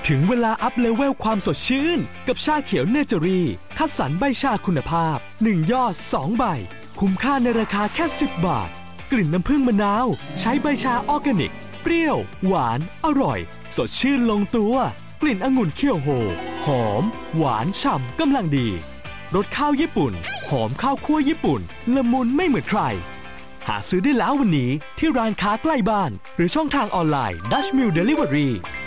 ถึงเวลาอัพเลเวลความสดชื่นกับชาเขียวเนเจอรี่คัดสรรใบชาคุณภาพ1ยอด2ใบคุ้มค่าในราคาแค่10 บาทกลิ่นน้ำผึ้งมะนาวใช้ใบชาออร์แกนิกเปรี้ยวหวานอร่อยสดชื่นลงตัวกลิ่นองุ่นเคี่ยวโฮหอมหวานฉ่ำกำลังดีรสข้าวญี่ปุ่นหอมข้าวคั่วญี่ปุ่นละมุนไม่เหมือนใครหาซื้อได้แล้ววันนี้ที่ร้านค้าใกล้บ้านหรือช่องทางออนไลน์ Dutch Mill Delivery